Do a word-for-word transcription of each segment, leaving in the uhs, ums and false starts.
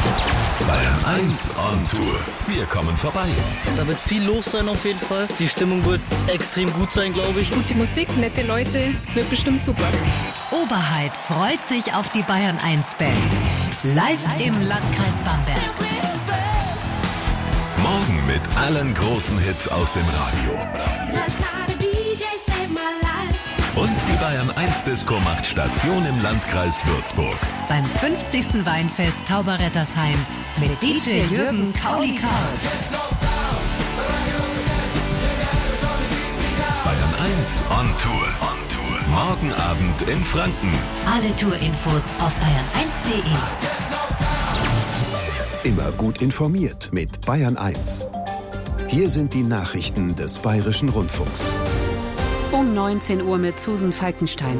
Bayern eins on Tour. Wir kommen vorbei. Da wird viel los sein auf jeden Fall. Die Stimmung wird extrem gut sein, glaube ich. Gute Musik, nette Leute, wird bestimmt super. Oberheit freut sich auf die Bayern eins Band. Live im Landkreis Bamberg. Morgen mit allen großen Hits aus dem Radio. Und die Bayern eins Disco macht Station im Landkreis Würzburg. Beim fünfzigsten Weinfest Tauberrettersheim mit D J Jürgen Kaulikau. Bayern eins on Tour. On Tour. Morgen Abend in Franken. Alle Tourinfos auf bayern eins punkt de. Immer gut informiert mit Bayern eins. Hier sind die Nachrichten des Bayerischen Rundfunks. Um neunzehn Uhr mit Susan Falkenstein.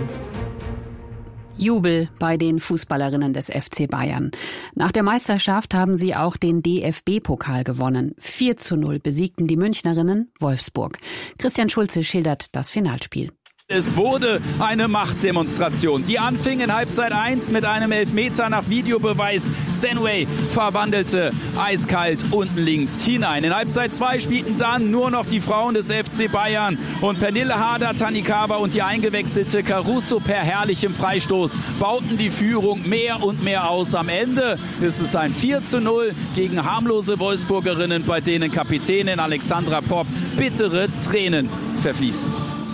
Jubel bei den Fußballerinnen des F C Bayern. Nach der Meisterschaft haben sie auch den D F B-Pokal gewonnen. vier zu null besiegten die Münchnerinnen Wolfsburg. Christian Schulze schildert das Finalspiel. Es wurde eine Machtdemonstration, die anfing in Halbzeit eins mit einem Elfmeter nach Videobeweis. Stanway verwandelte eiskalt unten links hinein. In Halbzeit zwei spielten dann nur noch die Frauen des F C Bayern und Pernille Harder, Tanikawa und die eingewechselte Caruso per herrlichem Freistoß bauten die Führung mehr und mehr aus. Am Ende ist es ein vier zu null gegen harmlose Wolfsburgerinnen, bei denen Kapitänin Alexandra Popp bittere Tränen verfließen.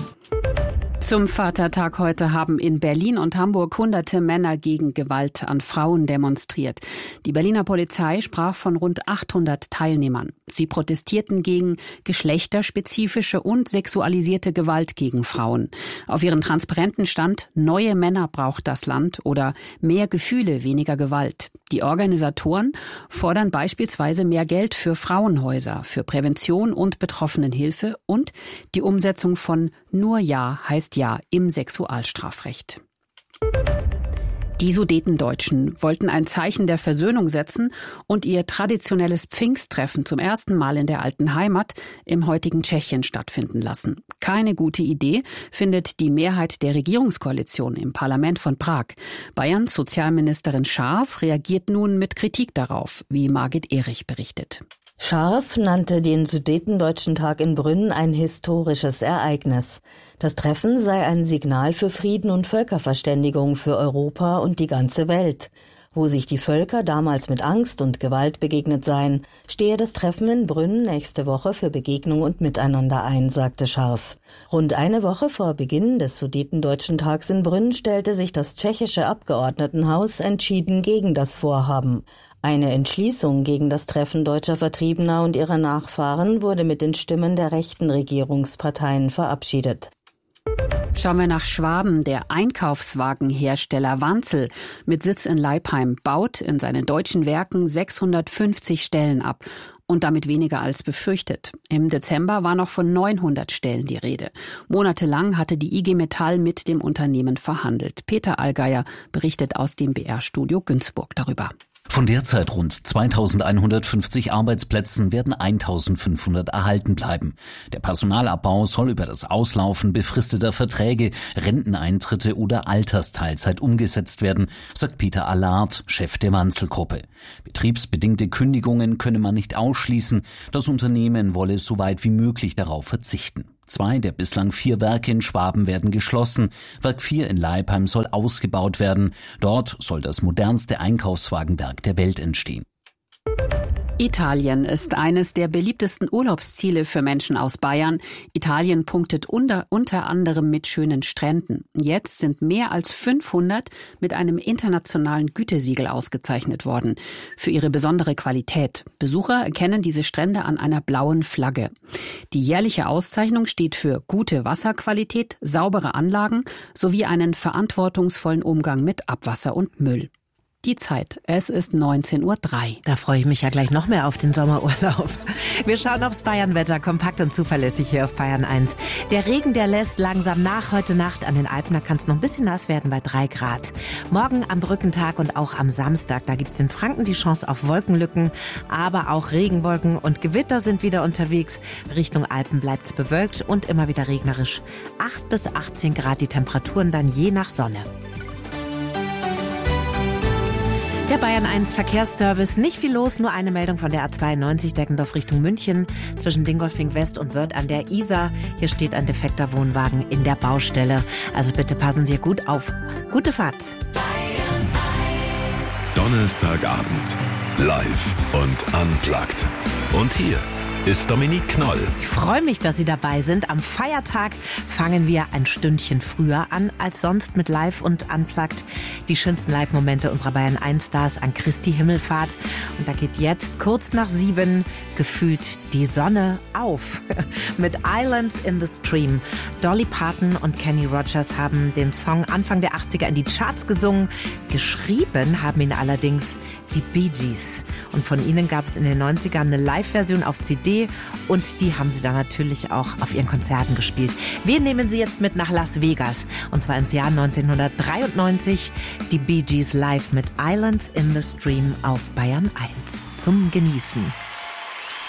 Zum Vatertag heute haben in Berlin und Hamburg hunderte Männer gegen Gewalt an Frauen demonstriert. Die Berliner Polizei sprach von rund achthundert Teilnehmern. Sie protestierten gegen geschlechterspezifische und sexualisierte Gewalt gegen Frauen. Auf ihren Transparenten stand: Neue Männer braucht das Land oder mehr Gefühle, weniger Gewalt. Die Organisatoren fordern beispielsweise mehr Geld für Frauenhäuser, für Prävention und Betroffenenhilfe und die Umsetzung von Nur Ja heißt Ja im Sexualstrafrecht. Die Sudetendeutschen wollten ein Zeichen der Versöhnung setzen und ihr traditionelles Pfingsttreffen zum ersten Mal in der alten Heimat im heutigen Tschechien stattfinden lassen. Keine gute Idee, findet die Mehrheit der Regierungskoalition im Parlament von Prag. Bayerns Sozialministerin Scharf reagiert nun mit Kritik darauf, wie Margit Erich berichtet. Scharf nannte den Sudetendeutschen Tag in Brünn ein historisches Ereignis. Das Treffen sei ein Signal für Frieden und Völkerverständigung für Europa und die ganze Welt. Wo sich die Völker damals mit Angst und Gewalt begegnet seien, stehe das Treffen in Brünn nächste Woche für Begegnung und Miteinander ein, sagte Scharf. Rund eine Woche vor Beginn des Sudetendeutschen Tags in Brünn stellte sich das tschechische Abgeordnetenhaus entschieden gegen das Vorhaben. Eine Entschließung gegen das Treffen deutscher Vertriebener und ihrer Nachfahren wurde mit den Stimmen der rechten Regierungsparteien verabschiedet. Schauen wir nach Schwaben. Der Einkaufswagenhersteller Wanzel mit Sitz in Leipheim baut in seinen deutschen Werken sechshundertfünfzig Stellen ab und damit weniger als befürchtet. Im Dezember war noch von neunhundert Stellen die Rede. Monatelang hatte die I G Metall mit dem Unternehmen verhandelt. Peter Allgeier berichtet aus dem B R-Studio Günzburg darüber. Von derzeit rund zweitausendeinhundertfünfzig Arbeitsplätzen werden eintausendfünfhundert erhalten bleiben. Der Personalabbau soll über das Auslaufen befristeter Verträge, Renteneintritte oder Altersteilzeit umgesetzt werden, sagt Peter Allard, Chef der Wanzel-Gruppe. Betriebsbedingte Kündigungen könne man nicht ausschließen. Das Unternehmen wolle so weit wie möglich darauf verzichten. Zwei der bislang vier Werke in Schwaben werden geschlossen. Werk vier in Leipheim soll ausgebaut werden. Dort soll das modernste Einkaufswagenwerk der Welt entstehen. Italien ist eines der beliebtesten Urlaubsziele für Menschen aus Bayern. Italien punktet unter, unter anderem mit schönen Stränden. Jetzt sind mehr als fünfhundert mit einem internationalen Gütesiegel ausgezeichnet worden für ihre besondere Qualität. Besucher erkennen diese Strände an einer blauen Flagge. Die jährliche Auszeichnung steht für gute Wasserqualität, saubere Anlagen sowie einen verantwortungsvollen Umgang mit Abwasser und Müll. Die Zeit, es ist neunzehn Uhr drei. Da freue ich mich ja gleich noch mehr auf den Sommerurlaub. Wir schauen aufs Bayernwetter, kompakt und zuverlässig hier auf Bayern eins. Der Regen, der lässt langsam nach. Heute Nacht an den Alpen, da kann es noch ein bisschen nass werden bei drei Grad. Morgen am Brückentag und auch am Samstag, da gibt es in Franken die Chance auf Wolkenlücken, aber auch Regenwolken und Gewitter sind wieder unterwegs. Richtung Alpen bleibt es bewölkt und immer wieder regnerisch. acht bis achtzehn Grad die Temperaturen dann je nach Sonne. Der Bayern eins Verkehrsservice. Nicht viel los, nur eine Meldung von der A zweiundneunzig Deckendorf Richtung München zwischen Dingolfing West und Wörth an der Isar. Hier steht ein defekter Wohnwagen in der Baustelle. Also bitte passen Sie gut auf. Gute Fahrt. Donnerstagabend. Live und unplugged. Und hier ist Dominique Knoll. Ich freue mich, dass Sie dabei sind. Am Feiertag fangen wir ein Stündchen früher an als sonst mit Live und Unplugged. Die schönsten Live-Momente unserer Bayern eins Stars an Christi Himmelfahrt. Und da geht jetzt kurz nach sieben gefühlt die Sonne auf. Mit Islands in the Stream. Dolly Parton und Kenny Rogers haben den Song Anfang der achtziger in die Charts gesungen. Geschrieben haben ihn allerdings die Bee Gees. Und von ihnen gab es in den neunzigern eine Live-Version auf C D und die haben sie dann natürlich auch auf ihren Konzerten gespielt. Wir nehmen sie jetzt mit nach Las Vegas und zwar ins Jahr neunzehnhundertdreiundneunzig. Die Bee Gees live mit Islands in the Stream auf Bayern eins zum Genießen.